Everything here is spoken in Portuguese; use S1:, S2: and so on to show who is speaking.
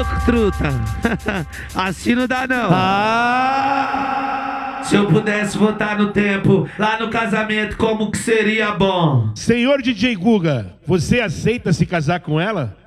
S1: truta. Assim não dá não. Se eu pudesse voltar no tempo, lá no casamento, como que seria bom?
S2: Senhor DJ Guga, você aceita se casar com ela?